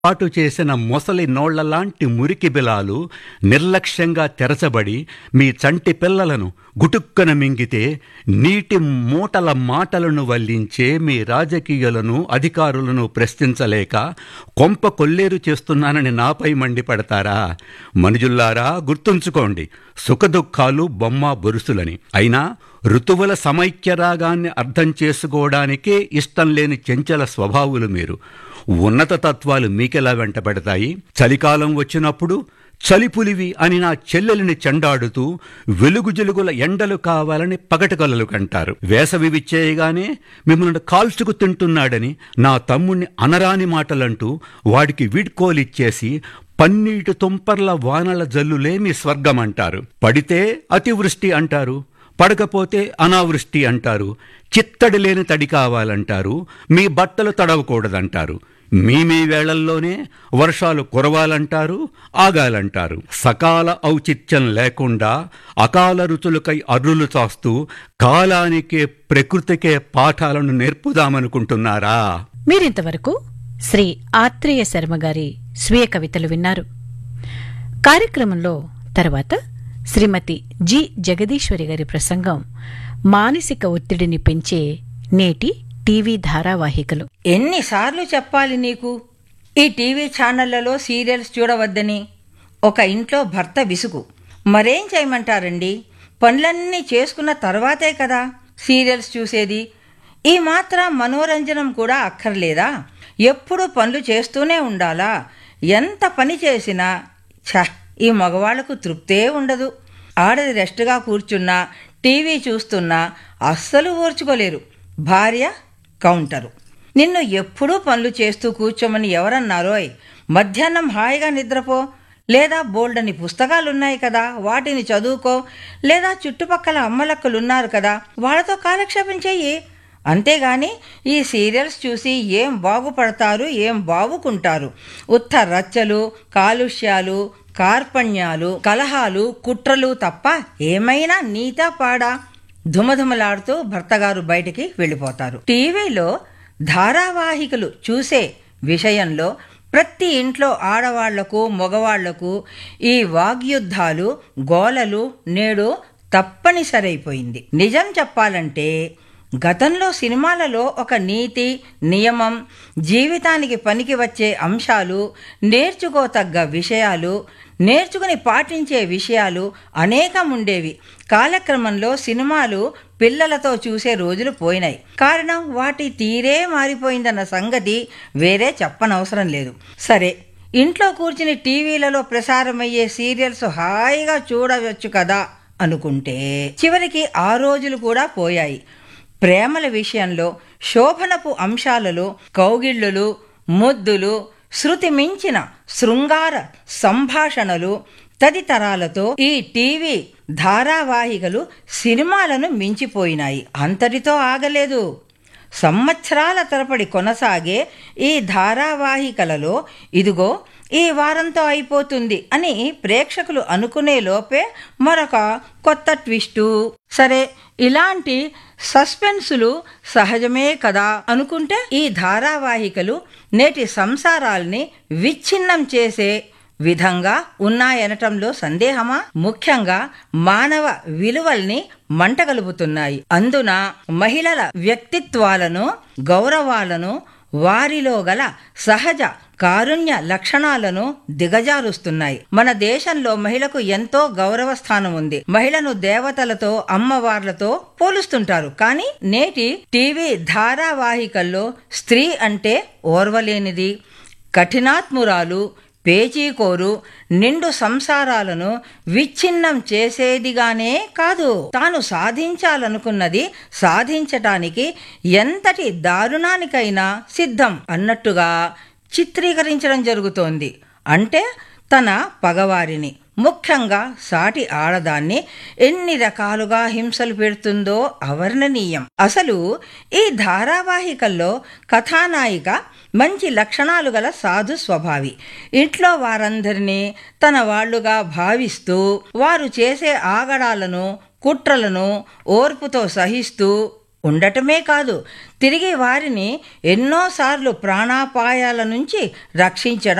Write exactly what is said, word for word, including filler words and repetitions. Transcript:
పాటు చేసిన మొసలి నోళ్లలాంటి మురికి బిలాలు నిర్లక్ష్యంగా తెరచబడి మీ చంటి పిల్లలను గుటుక్కన మింగితే నీటి మూటల మాటలను వల్లించే మీ రాజకీయులను అధికారులను ప్రశ్నించలేక కొంప కొల్లేరు చేస్తున్నానని నాపై మండిపడతారా? మనుజుల్లారా, గుర్తుంచుకోండి, సుఖదుఖాలు బొమ్మ బొరుసులని. అయినా ఋతువుల సమైక్యరాగాన్ని అర్థం చేసుకోవడానికే ఇష్టం లేని చెంచల స్వభావులు మీరు. ఉన్నత తత్వాలు మీకెలా వెంటబడతాయి? చలికాలం వచ్చినప్పుడు చలిపులివి అని నా చెల్లెలిని చెండాడుతూ వెలుగు జలుగుల ఎండలు కావాలని పగటికలలు కంటారు. వేసవి విచ్చేయగానే మిమ్మల్ని కాల్చుకు తింటున్నాడని నా తమ్ముణ్ణి అనరాని మాటలంటూ వాడికి వీడ్కోలిచ్చేసి పన్నీటి తుంపర్ల వానల జల్లులే మీ స్వర్గమంటారు. పడితే అతివృష్టి అంటారు, పడకపోతే అనావృష్టి అంటారు. చిత్తడి లేని తడి కావాలంటారు, మీ బట్టలు తడవకూడదంటారు. మీ మీ వేళల్లోనే వర్షాలు కురవాలంటారు, ఆగాలంటారు. సకాల ఔచిత్యం లేకుండా అకాల రుచులకై అర్రులు చాస్తూ కాలానికే ప్రకృతికే పాఠాలను నేర్పుదామనుకుంటున్నారా? మీరింతవరకు శ్రీ ఆత్రేయ శర్మ గారి స్వీయ కవితలు విన్నారు. కార్యక్రమంలో తర్వాత శ్రీమతి జి జగదీశ్వరి గారి ప్రసంగం మానసిక ఒత్తిడిని పెంచే నేటి టీవీ ధారావాహికలు. ఎన్నిసార్లు చెప్పాలి నీకు ఈ టీవీ ఛానళ్లలో సీరియల్స్ చూడవద్దని? ఒక ఇంట్లో భర్త విసుగు. మరేం చేయమంటారండి, పనులన్నీ చేసుకున్న తర్వాతే కదా సీరియల్స్ చూసేది. ఈ మాత్రం మనోరంజనం కూడా అక్కర్లేదా? ఎప్పుడూ పనులు చేస్తూనే ఉండాలా? ఎంత పని చేసినా ఛ ఈ మగవాళ్లకు తృప్తే ఉండదు. ఆడది రెస్ట్గా కూర్చున్నా టీవీ చూస్తున్నా అస్సలు ఓర్చుకోలేరు. భార్య కౌంటరు. నిన్ను ఎప్పుడూ పనులు చేస్తూ కూర్చోమని ఎవరన్నారోయ్? మధ్యాహ్నం హాయిగా నిద్రపో, లేదా బోల్డని పుస్తకాలున్నాయి కదా వాటిని చదువుకో, లేదా చుట్టుపక్కల అమ్మలక్కలున్నారు కదా వాళ్ళతో కాలక్షేపం చెయ్యి. అంతేగాని ఈ సీరియల్స్ చూసి ఏం బాగుపడతారు, ఏం బాగుకుంటారు? ఉత్త రచ్చలు, కాలుష్యాలు, కార్పణ్యాలు, కలహాలు, కుట్రలు తప్ప ఏమైనా నీతా పాడా? ధుమధుమలాడుతూ భర్తగారు బయటికి వెళ్ళిపోతారు. టీవీలో ధారావాహికలు చూసే విషయంలో ప్రతి ఇంట్లో ఆడవాళ్లకు మగవాళ్లకు ఈ వాగ్యుద్ధాలు, గోలలు నేడు తప్పనిసరైపోయింది. నిజం చెప్పాలంటే గతంలో సినిమాలలో ఒక నీతి, నియమం, జీవితానికి పనికి వచ్చే అంశాలు, నేర్చుకోతగ్గ విషయాలు, నేర్చుకుని పాటించే విషయాలు అనేకం ఉండేవి. కాలక్రమంలో సినిమాలు పిల్లలతో చూసే రోజులు పోయినాయి. కారణం వాటి తీరే మారిపోయిందన్న సంగతి వేరే చెప్పనవసరం లేదు. సరే, ఇంట్లో కూర్చుని టీవీలలో ప్రసారమయ్యే సీరియల్స్ హాయిగా చూడవచ్చు కదా అనుకుంటే చివరికి ఆ రోజులు కూడా పోయాయి. ప్రేమల విషయంలో, శోభనపు అంశాలలో కౌగిళ్లులు, ముద్దులు, శృతి మించిన శృంగార సంభాషణలు తదితరాలతో ఈ టీవీ ధారావాహికలు సినిమాలను మించిపోయినాయి. అంతటితో ఆగలేదు. సంవత్సరాల తరబడి కొనసాగే ఈ ధారావాహికలలో ఇదిగో ఈ వారంతో అయిపోతుంది అని ప్రేక్షకులు అనుకునే లోపే మరొక కొత్త ట్విస్టు. సరే, ఇలాంటి సస్పెన్సులు సహజమే కదా అనుకుంటే ఈ ధారావాహికలు నేటి సంసారాల్ని విచ్ఛిన్నం చేసే విధంగా ఉన్నాయనటంలో సందేహమా? ముఖ్యంగా మానవ విలువల్ని మంటగలుపుతున్నాయి. అందున మహిళల వ్యక్తిత్వాలను, గౌరవాలను, వారిలో గల సహజ కారుణ్య లక్షణాలను దిగజారుస్తున్నాయి. మన దేశంలో మహిళకు ఎంతో గౌరవ స్థానం ఉంది. మహిళను దేవతలతో, అమ్మవార్లతో పోలుస్తుంటారు. కానీ నేటి టీవీ ధారావాహికల్లో స్త్రీ అంటే ఓర్వలేనిది, కఠినాత్మురాలు, పేచీకోరు, నిండు సంసారాలను విచ్ఛిన్నం చేసేదిగానే కాదు, తాను సాధించాలనుకున్నది సాధించటానికి ఎంతటి దారుణానికైనా సిద్ధం అన్నట్టుగా చిత్రీకరించడం జరుగుతోంది. అంటే తన పగవారిని, ముఖ్యంగా సాటి ఆడదాన్ని ఎన్ని రకాలుగా హింసలు పెడుతుందో అవర్ణనీయం. అసలు ఈ ధారావాహికల్లో కథానాయిక మంచి లక్షణాలు గల సాధు స్వభావి. ఇంట్లో వారందరినీ తన వాళ్లుగా భావిస్తూ వారు చేసే ఆగడాలను, కుట్రలను ఓర్పుతో సహిస్తూ ఉండటమే కాదు, తిరిగి వారిని ఎన్నోసార్లు ప్రాణాపాయాల నుంచి రక్షించడం